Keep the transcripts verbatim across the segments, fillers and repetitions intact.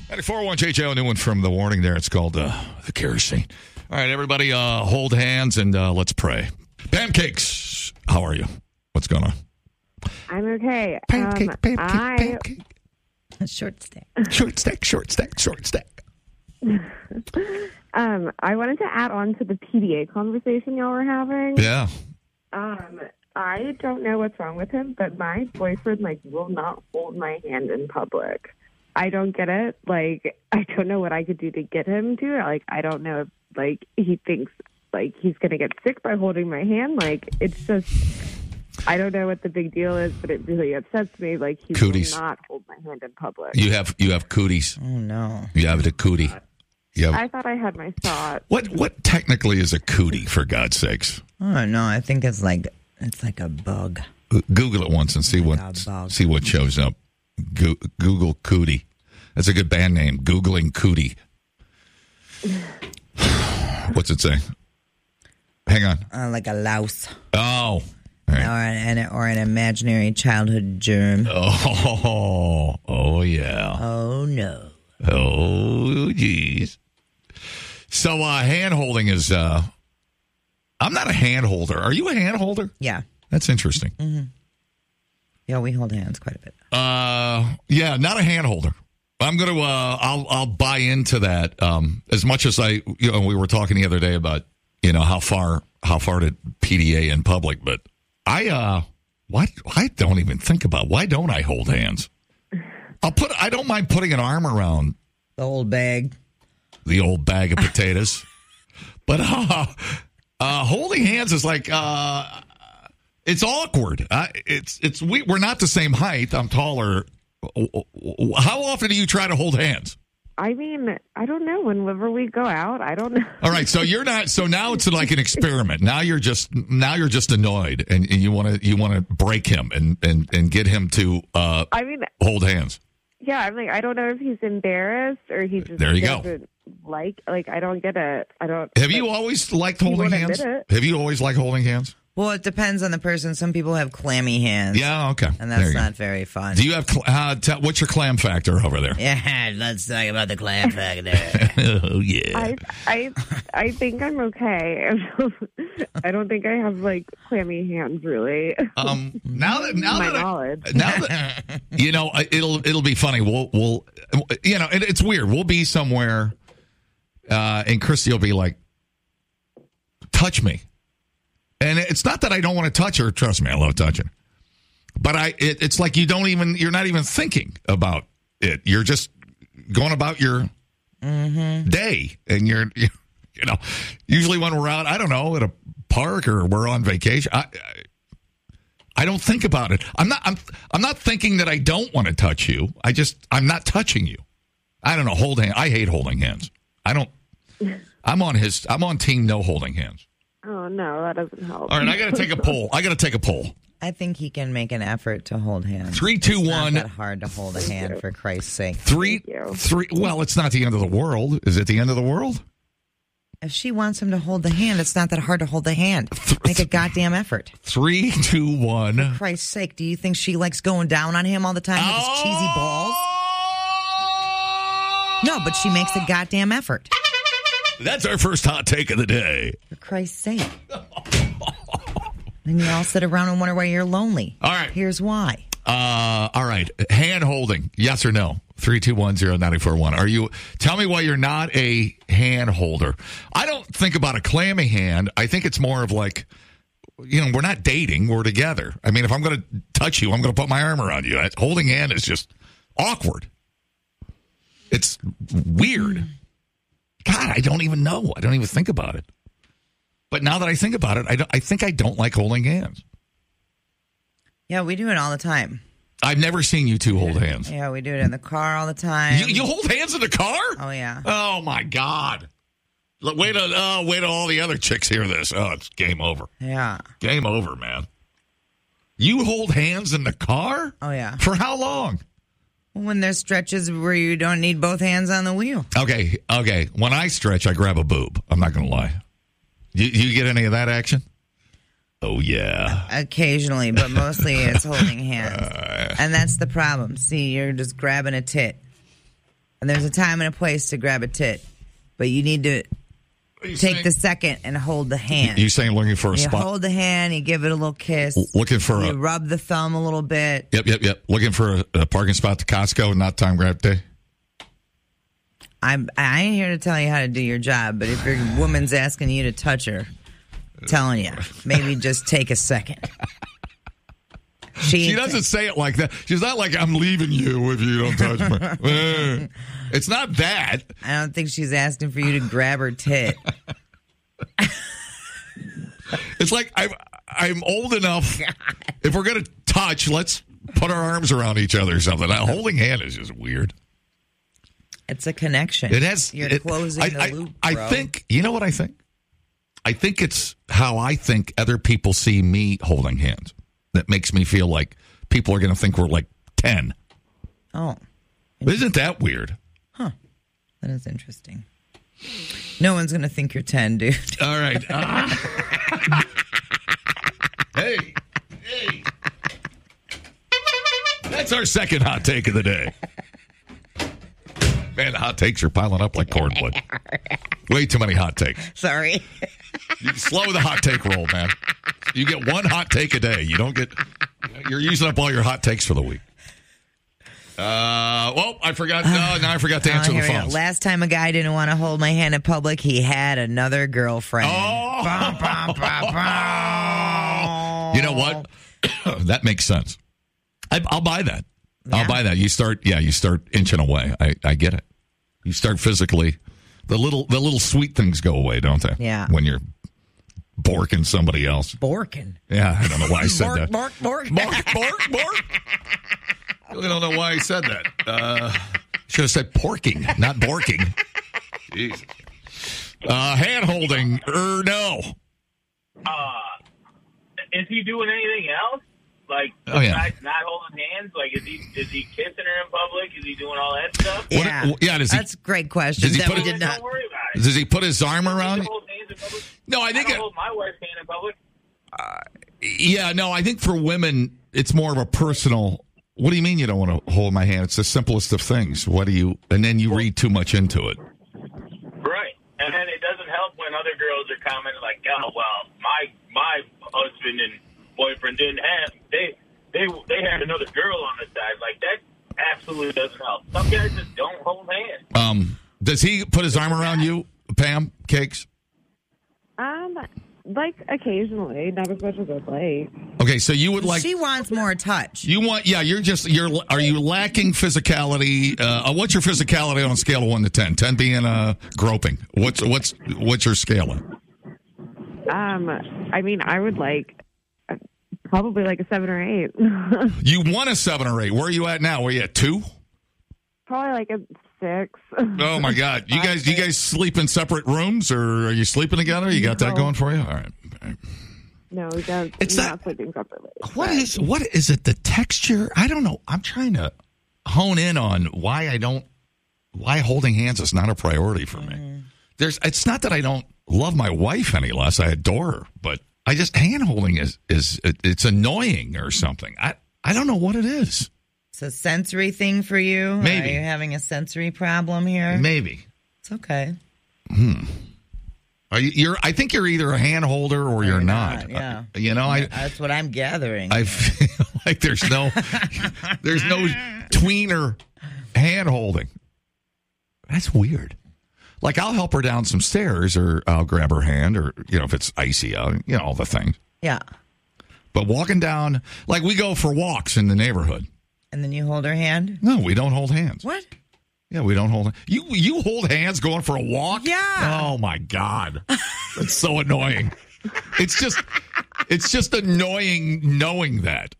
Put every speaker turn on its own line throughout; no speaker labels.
ninety-four point one J J O, new one from the warning there. It's called uh, the kerosene. All right, everybody, uh, hold hands and uh, let's pray. Pancakes, how are you? What's going on?
I'm okay.
Pancake,
um,
pancake,
I...
pancake.
Short stack.
Short stack, short stack, short stack.
um, I wanted to add on to the P D A conversation y'all were having.
Yeah.
Um, I don't know what's wrong with him, but my boyfriend, like, will not hold my hand in public. I don't get it. Like, I don't know what I could do to get him to. Like, I don't know if, like, he thinks, like, he's going to get sick by holding my hand. Like, it's just, I don't know what the big deal is, but it really upsets me. Like, he
Cooties.
will not hold my hand in public.
You have you have cooties.
Oh, no.
You have the cootie. You have,
I thought I had my thought.
what what technically is a cootie, for God's sakes?
Oh, no. I think it's like it's like a bug.
Google it once and see what
Like a bug.
see what shows up. Go, Google cootie. That's a good band name. Googling cootie. What's it say? Hang on.
Uh, like a louse.
Oh. All
Or
right.
an, or an imaginary childhood germ.
Oh. Oh yeah.
Oh, no.
Oh geez. So uh, hand holding is. Uh, I'm not a hand holder. Are you a hand holder?
Yeah.
That's interesting.
Mm-hmm. Yeah, we hold hands quite a bit.
Uh, yeah, not a hand holder. I'm gonna. Uh, I'll. I'll buy into that. Um, as much as I, you know, we were talking the other day about, you know, how far, how far to P D A in public, but I, uh, why, I don't even think about why don't I hold hands? I'll put. I don't mind putting an arm around
The old bag.
the old bag of potatoes, but uh, uh, holding hands is like. Uh, It's awkward. Uh, it's it's we, we're not the same height. I'm taller. How often do you try to hold hands?
I mean, I don't know. Whenever we go out, I don't know.
All right, so you're not. So now it's like an experiment. Now you're just now you're just annoyed, and, and you want to you want to break him and, and, and get him to uh,
I mean,
hold hands.
yeah, I'm like, I don't know if he's embarrassed or he just
There you go.
doesn't like. Like, I don't get it. I don't.
Have you
like,
always liked
He
holding
won't
hands?
admit
Have you always liked holding hands?
Well, it depends on the person. Some people have clammy hands.
Yeah, okay.
And
There
that's
you go.
not very fun.
Do you have cl- uh, t- what's your clam factor over there?
Yeah, let's talk about the clam factor.
Oh yeah.
I I I think I'm okay. I don't think I have like clammy hands, really.
Um, now that now
My
that I,
knowledge.
now that you know, it'll it'll be funny. We'll we'll you know, it, it's weird. We'll be somewhere, uh, and Christy will be like, "Touch me," and it's not that I don't want to touch her. Trust me, I love touching. But I, it, it's like you don't even, you're not even thinking about it. You're just going about your
Mm-hmm.
day, and you're, you you know, usually when we're out, I don't know, at a park or we're on vacation, I, I, I don't think about it. I'm not, I'm, I'm not thinking that I don't want to touch you. I just, I'm not touching you. I don't know. Hold hand. I hate holding hands. I don't. I'm on his. I'm on team no holding hands.
Oh no, that doesn't help.
All right, I got to take a poll. I got to take a poll.
I think he can make an effort to hold hands.
Three, two,
It's
one.
Not that hard to hold a hand, for Christ's sake.
Three,
Thank you.
three. Well, it's not the end of the world. Is it the end of the world?
If she wants him to hold the hand, it's not that hard to hold the hand. Make a goddamn effort.
Three, two, one.
For Christ's sake, do you think she likes going down on him all the time with his cheesy balls? No, but she makes a goddamn effort.
That's our first hot take of the day.
For Christ's sake. And you all sit around and wonder why you're lonely.
All right.
Here's why.
Uh, all right. Hand holding. Yes or no? three two one zero nine four one. Are you, tell me why you're not a hand holder. I don't think about a clammy hand. I think it's more of like, you know, we're not dating. We're together. I mean, if I'm going to touch you, I'm going to put my arm around you. Holding hand is just awkward. It's weird. God, I don't even know. I don't even think about it. But now that I think about it, I, don't, I think I don't like holding hands.
Yeah, we do it all the time.
I've never seen you two hold hands.
Yeah, we do it in the car all the time.
You, you hold hands in the car?
Oh, yeah.
Oh, my God. Look, wait till, oh, wait till all the other chicks hear this. Oh, it's game over.
Yeah.
Game over, man. You hold hands in the car?
Oh, yeah.
For how long?
When there's stretches where you don't need both hands on the wheel.
Okay, okay. When I stretch, I grab a boob. I'm not going to lie. You, you get any of that action? Oh, yeah.
Occasionally, but mostly it's holding hands. And that's the problem. See, you're just grabbing a tit. And there's a time and a place to grab a tit, but you need to take
saying,
the second and hold the hand.
You saying looking for a
you
spot?
hold the hand, you give it a little kiss.
Looking for
you
a...
rub the thumb a little bit.
Yep, yep, yep. Looking for a, a parking spot to Costco, not time grab day?
I'm, I ain't here to tell you how to do your job, but if your woman's asking you to touch her, I'm telling you, maybe just take a second.
She, she doesn't say it like that. She's not like, I'm leaving you if you don't touch me. It's not that.
I don't think she's asking for you to grab her tit.
It's like, I'm, I'm old enough. God. If we're going to touch, let's put our arms around each other or something. Now, holding hand is just weird.
It's a connection.
It has.
You're
it,
closing
I,
the
I,
loop,
I
bro.
think, you know what I think? I think it's how I think other people see me holding hands that makes me feel like people are going to think we're like ten.
Oh.
Isn't that weird?
Huh. That is interesting. No one's going to think you're ten, dude.
All right. Ah. Hey. Hey. That's our second hot take of the day. Man, the hot takes are piling up like cordwood. Way too many hot takes.
Sorry.
You slow the hot take roll, man. You get one hot take a day. You don't get... You're using up all your hot takes for the week. Uh, well, I forgot. Uh, now I forgot to answer
oh,
the
here we go.
phones.
Last time a guy didn't want to hold my hand in public, he had another girlfriend.
Oh.
Bum, bum, bum, bum.
You know what? That makes sense. I, I'll buy that.
Yeah.
I'll buy that. You start, yeah, you start inching away. I, I get it. You start physically. The little, the little sweet things go away, don't they?
Yeah.
When you're borking somebody else.
Borking.
Yeah, I don't know why I said
bork,
that.
Bork, bork,
bork, bork, bork. I really don't know why I said that. Uh, should have said porking, not borking. Jesus. Uh, hand holding, or no?
Uh, is he doing anything else? Like,
oh, yeah.
besides not holding hands? Like, is he is he kissing her in public? Is he doing all that stuff?
Yeah,
what, yeah. Does he,
that's a great question.
Does he
that
put
we
it,
did not.
Don't worry about it.
Does he put his arm around?
Hold hands in public?
No, I think.
I don't
it,
hold my wife's hand in public.
Uh, yeah, no, I think for women, it's more of a personal. What do you mean you don't want to hold my hand? It's the simplest of things. What do you? And then you read too much into it.
Right, and then it doesn't help when other girls are commenting like, "Oh, well, my my husband and boyfriend didn't have they." They they had another girl on the side. Like, that absolutely doesn't help. Some guys just don't hold hands.
Um, does he put his arm around you, Pam Cakes?
Um, like occasionally, not as much as I'd like.
Okay, so you would like
She wants more touch.
you want yeah. You're just you're are you lacking physicality? Uh, what's your physicality on a scale of one to ten? Ten being uh groping. What's what's what's your scale?
Um, I mean, I would like. Probably like a seven or eight.
You want a seven or eight. Where are you at now? Were you at two?
Probably like a six.
Oh my God! You guys, you guys sleep in separate rooms, or are you sleeping together? You got that
No.
going for you? All right. All right.
No, we don't.
It's
we're
not-
not sleeping separately.
What
but-
is what is it? The texture? I don't know. I'm trying to hone in on why I don't. Why holding hands is not a priority for me. There's. It's not that I don't love my wife any less. I adore her, but. I just hand holding is is it, it's annoying or something. I I don't know what it is.
It's a sensory thing for you.
Maybe.
Are you having a sensory problem here?
Maybe.
It's okay.
Hmm. Are you? You're. I think you're either a hand holder or you're,
you're
not.
not, yeah.
Uh, you know. I.
That's what I'm gathering.
I feel like there's no there's no tweener hand holding. That's weird. Like, I'll help her down some stairs, or I'll grab her hand, or, you know, if it's icy out, you know, all the things.
Yeah.
But walking down, like, we go for walks in the neighborhood.
And then you hold her hand?
No, we don't hold hands.
What?
Yeah, we don't hold You you hold hands going for a walk?
Yeah.
Oh, my God. That's so annoying. It's just, it's just annoying knowing that.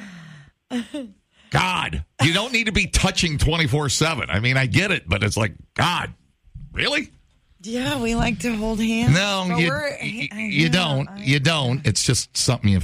God, you don't need to be touching twenty-four seven. I mean, I get it, but it's like, God. Really?
Yeah, we like to hold hands.
No,
But
you,
we're-
you,
I
you
know,
don't.
I-
You don't. It's just something you